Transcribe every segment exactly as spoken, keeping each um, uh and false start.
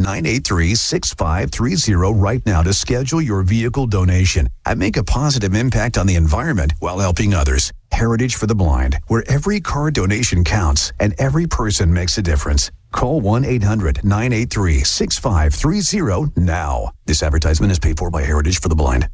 nine eight three, six five three zero right now to schedule your vehicle donation and make a positive impact on the environment while helping others. Heritage for the Blind, where every car donation counts and every person makes a difference. Call one eight hundred, nine eight three, six five three zero now. This advertisement is paid for by Heritage for the Blind.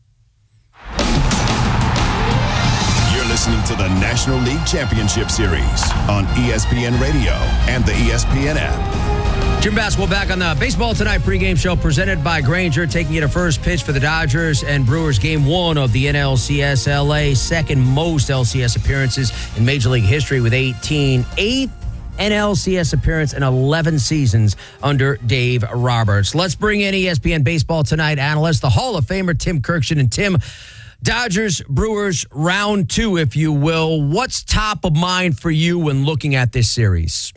You're listening to the National League Championship Series on E S P N Radio and the E S P N app. Jim Basketball back on the Baseball Tonight pregame show presented by Grainger, taking you to first pitch for the Dodgers and Brewers game one of the N L C S. L A, second most L C S appearances in Major League history with eighteen. Eighth N L C S appearance in eleven seasons under Dave Roberts. Let's bring in E S P N Baseball Tonight analyst, the Hall of Famer Tim Kurkjian. And Tim, Dodgers, Brewers, round two, if you will. What's top of mind for you when looking at this series?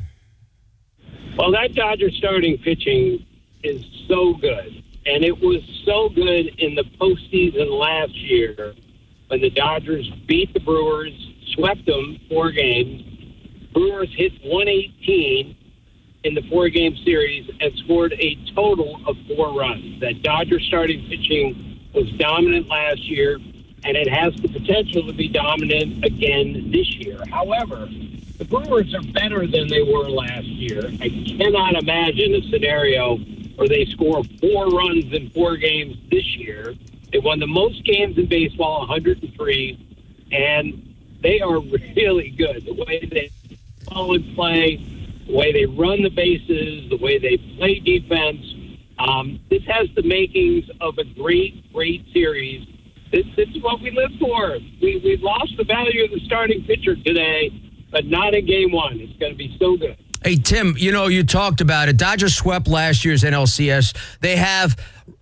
Well, that Dodgers starting pitching is so good. And it was so good in the postseason last year when the Dodgers beat the Brewers, swept them four games. Brewers hit one eighteen in the four-game series and scored a total of four runs. That Dodgers starting pitching was dominant last year, and it has the potential to be dominant again this year. However, the Brewers are better than they were last year. I cannot imagine a scenario where they score four runs in four games this year. They won the most games in baseball, one hundred three, and they are really good. The way they ball and play, the way they run the bases, the way they play defense. Um, this has the makings of a great, great series. This, this is what we live for. We, we lost the value of the starting pitcher today, but not in game one. It's going to be so good. Hey, Tim, you know, you talked about it. Dodgers swept last year's N L C S. They have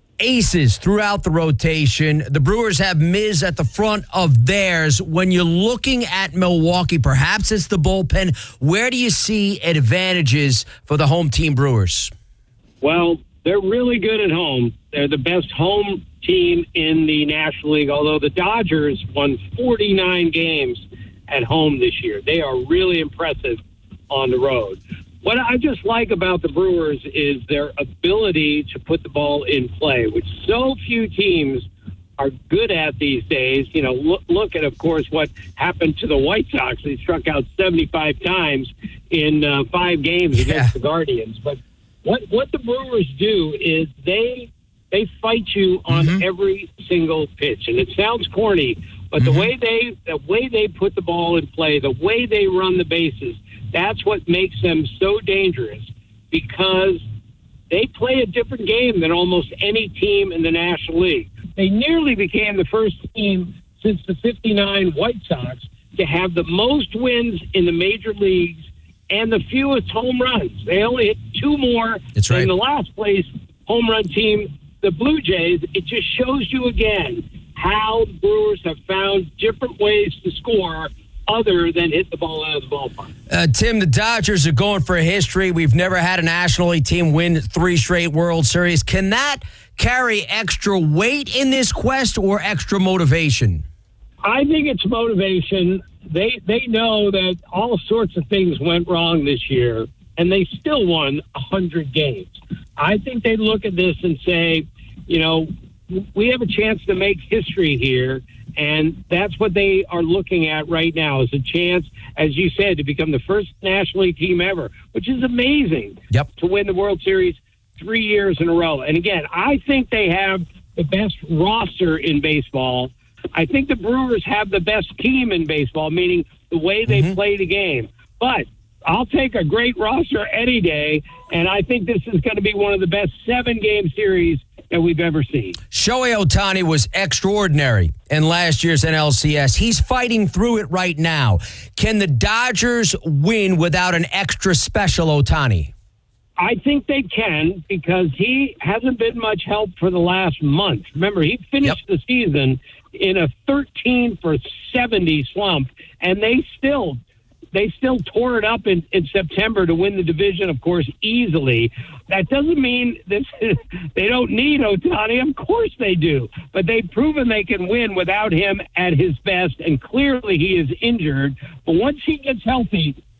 aces throughout the rotation. The Brewers have Miz at the front of theirs. When you're looking at Milwaukee, perhaps it's the bullpen. Where do you see advantages for the home team Brewers? Well, they're really good at home. They're the best home team in the National League, although the Dodgers won forty-nine games at home this year. They are really impressive on the road. What I just like about the Brewers is their ability to put the ball in play, which so few teams are good at these days. You know, look, look at, of course, what happened to the White Sox. They struck out seventy-five times in uh, five games against yeah. the Guardians. But what what the Brewers do is they they fight you on mm-hmm. every single pitch. And it sounds corny, but mm-hmm. the way they the way they put the ball in play, the way they run the bases, that's what makes them so dangerous, because they play a different game than almost any team in the National League. They nearly became the first team since the fifty-nine White Sox to have the most wins in the major leagues and the fewest home runs. They only hit two more That's right. than the last place home run team, the Blue Jays. It just shows you again how the Brewers have found different ways to score other than hit the ball out of the ballpark. Uh, Tim, the Dodgers are going for a history. We've never had a National League team win three straight World Series. Can that carry extra weight in this quest or extra motivation? I think it's motivation. They they know that all sorts of things went wrong this year, and they still won one hundred games. I think they look at this and say, you know, we have a chance to make history here. And that's what they are looking at right now, is a chance, as you said, to become the first National League team ever, which is amazing, yep. to win the World Series three years in a row. And again, I think they have the best roster in baseball. I think the Brewers have the best team in baseball, meaning the way they mm-hmm. play the game. But I'll take a great roster any day, and I think this is going to be one of the best seven-game series that we've ever seen. Shohei Ohtani was extraordinary in last year's N L C S. He's fighting through it right now. Can the Dodgers win without an extra special Ohtani? I think they can, because he hasn't been much help for the last month. Remember, he finished yep. the season in a thirteen for seventy slump, and they still They still tore it up in, in September to win the division, of course, easily. That doesn't mean this, they don't need Ohtani. Of course they do. But they've proven they can win without him at his best, and clearly he is injured. But once he gets healthy,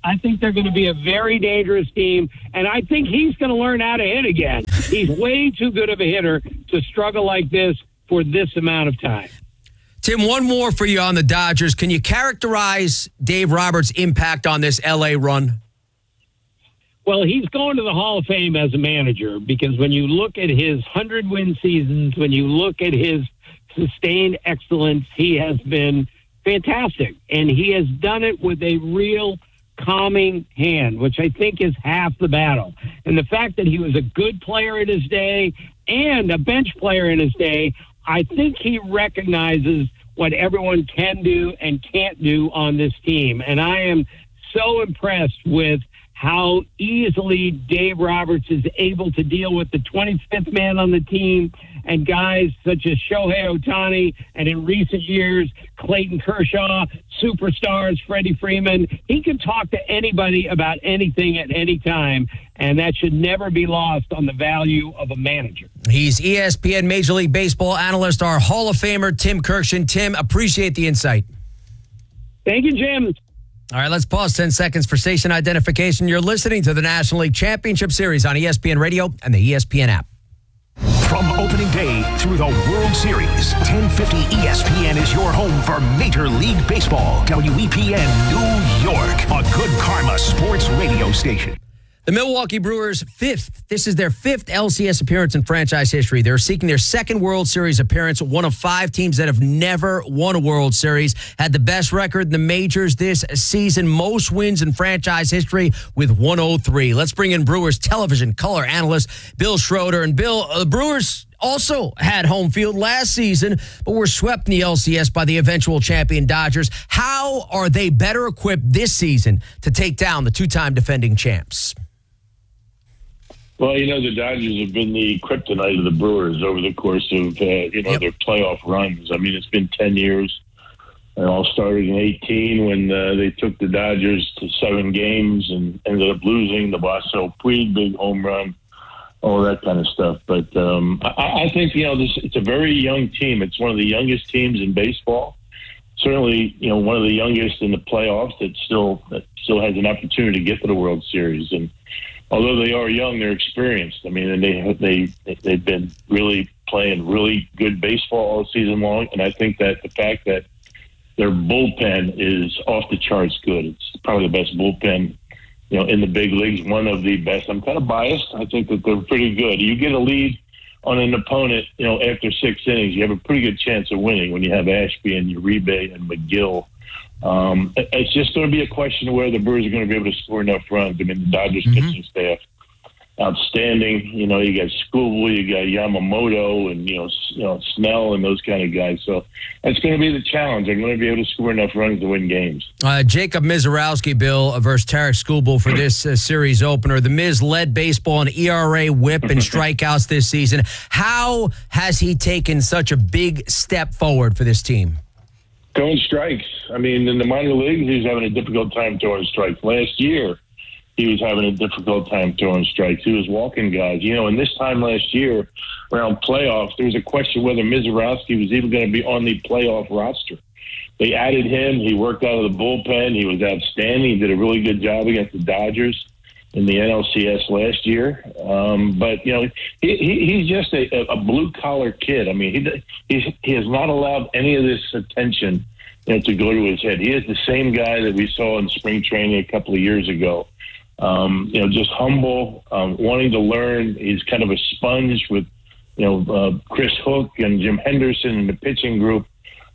I think they're going to be a very dangerous team, and I think he's going to learn how to hit again. He's way too good of a hitter to struggle like this for this amount of time. Tim, one more for you on the Dodgers. Can you characterize Dave Roberts' impact on this L A run? Well, he's going to the Hall of Fame as a manager because when you look at his hundred-win seasons, when you look at his sustained excellence, he has been fantastic. And he has done it with a real calming hand, which I think is half the battle. And the fact that he was a good player in his day and a bench player in his day, I think he recognizes what everyone can do and can't do on this team. And I am so impressed with how easily Dave Roberts is able to deal with the twenty-fifth man on the team and guys such as Shohei Ohtani and in recent years, Clayton Kershaw, superstars, Freddie Freeman. He can talk to anybody about anything at any time, and that should never be lost on the value of a manager. He's E S P N Major League Baseball analyst, our Hall of Famer, Tim Kirkshin. Tim, appreciate the insight. Thank you, Jim. All right, let's pause ten seconds for station identification. You're listening to the National League Championship Series on E S P N Radio and the E S P N app. From opening day through the World Series, ten fifty E S P N is your home for Major League Baseball. W E P N New York, a good karma sports radio station. The Milwaukee Brewers' fifth, this is their fifth L C S appearance in franchise history. They're seeking their second World Series appearance, one of five teams that have never won a World Series, had the best record in the majors this season, most wins in franchise history with one oh three. Let's bring in Brewers television color analyst Bill Schroeder. And Bill, the Brewers also had home field last season, but were swept in the L C S by the eventual champion Dodgers. How are they better equipped this season to take down the two-time defending champs? Well, you know, the Dodgers have been the kryptonite of the Brewers over the course of, uh, you know, yep. their playoff runs. I mean, it's been ten years. It all started in eighteen when uh, they took the Dodgers to seven games and ended up losing. The Marcel Puig big home run, all that kind of stuff. But um, I, I think, you know, this it's a very young team. It's one of the youngest teams in baseball. Certainly, you know, one of the youngest in the playoffs that still that still has an opportunity to get to the World Series. And although they are young, they're experienced. I mean, and they they they've been really playing really good baseball all season long. And I think that the fact that their bullpen is off the charts good. It's probably the best bullpen, you know, in the big leagues. One of the best. I'm kind of biased. I think that they're pretty good. You get a lead on an opponent, you know, after six innings, you have a pretty good chance of winning when you have Ashby and Uribe and McGill. Um, it's just going to be a question of whether the Brewers are going to be able to score enough runs. I mean, the Dodgers mm-hmm. pitching staff, outstanding. You know, you got Skubal, you got Yamamoto, and you know, you know Snell and those kind of guys. So that's going to be the challenge. They're going to be able to score enough runs to win games. Uh, Jacob Mizorowski, Bill, versus Tarek Skubal for this uh, series opener. The Miz led baseball in E R A, whip, and strikeouts this season. How has he taken such a big step forward for this team? Throwing strikes. I mean, in the minor leagues, he was having a difficult time throwing strikes. Last year, he was having a difficult time throwing strikes. He was walking guys. You know, and this time last year, around playoffs, there was a question whether Mizorowski was even going to be on the playoff roster. They added him. He worked out of the bullpen. He was outstanding. He did a really good job against the Dodgers in the N L C S last year. Um, but, you know, he, he, he's just a, a blue-collar kid. I mean, he, he's, he has not allowed any of this attention, you know, to go to his head. He is the same guy that we saw in spring training a couple of years ago. Um, you know, just humble, um, wanting to learn. He's kind of a sponge with, you know, uh, Chris Hook and Jim Henderson and the pitching group.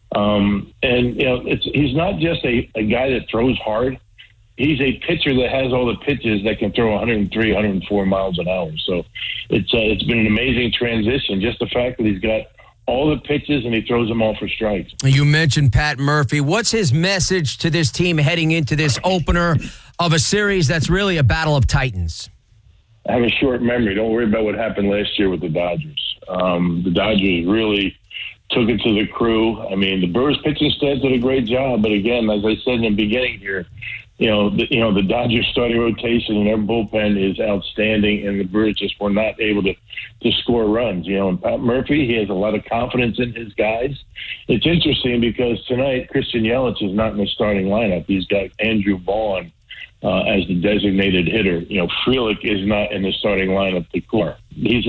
Um, and, you know, it's, he's not just a, a guy that throws hard. He's a pitcher that has all the pitches that can throw one oh three, one oh four miles an hour. So it's uh, it's been an amazing transition. Just the fact that he's got all the pitches and he throws them all for strikes. You mentioned Pat Murphy. What's his message to this team heading into this opener of a series that's really a battle of titans? I have a short memory. Don't worry about what happened last year with the Dodgers. Um, the Dodgers really took it to the crew. I mean, the Brewers pitching staff did a great job. But again, as I said in the beginning here, You know, the, you know, the Dodgers starting rotation and their bullpen is outstanding, and the Brewers just were not able to, to score runs. You know, and Pat Murphy, he has a lot of confidence in his guys. It's interesting because tonight Christian Yelich is not in the starting lineup. He's got Andrew Vaughn uh, as the designated hitter. You know, Frelick is not in the starting lineup to core. He's